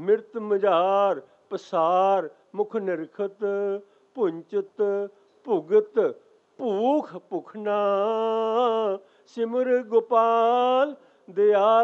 ਮਿਰਤ ਮਝਾਰ ਪਸਾਰ ਮੁਖ ਨਿਰਖਤ ਭੁੰਚਤ ਭੁਗਤ ਭੂਖ ਭੁਖਨਾ ਸਿਮਰ ਗੋਪਾਲ ਦਿਆਲ